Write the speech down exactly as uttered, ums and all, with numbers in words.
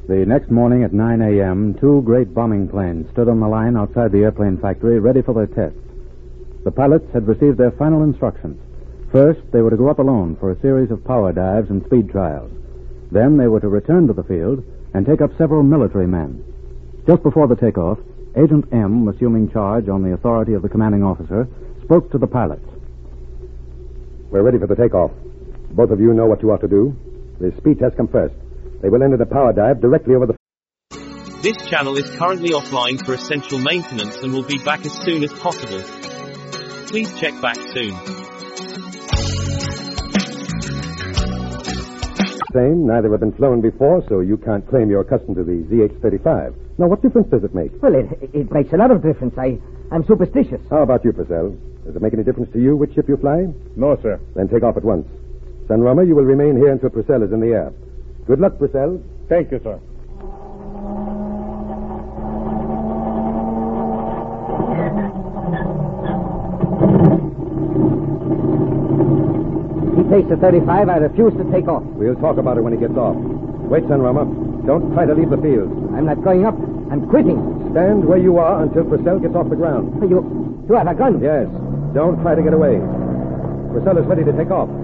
The next morning at nine a.m., two great bombing planes stood on the line outside the airplane factory ready for their tests. The pilots had received their final instructions. First, they were to go up alone for a series of power dives and speed trials. Then they were to return to the field and take up several military men. Just before the takeoff, Agent M, assuming charge on the authority of the commanding officer, spoke to the pilots. We're ready for the takeoff. Both of you know what you ought to do. The speed test comes first. They will enter the power dive directly over the... This channel is currently offline for essential maintenance and will be back as soon as possible. Please check back soon. Same. Neither have been flown before, so you can't claim you're accustomed to the Z H thirty-five. Now, what difference does it make? Well, it, it makes a lot of difference. I, I'm superstitious. How about you, Purcell? Does it make any difference to you which ship you fly? No, sir. Then take off at once. Sunrummer, you will remain here until Purcell is in the air. Good luck, Purcell. Thank you, sir. He takes the thirty-five. I refuse to take off. We'll talk about it when he gets off. Wait, Sunrummer. Don't try to leave the field. I'm not going up. I'm quitting. Stand where you are until Purcell gets off the ground. You, you have a gun? Yes. Don't try to get away. Purcell is ready to take off.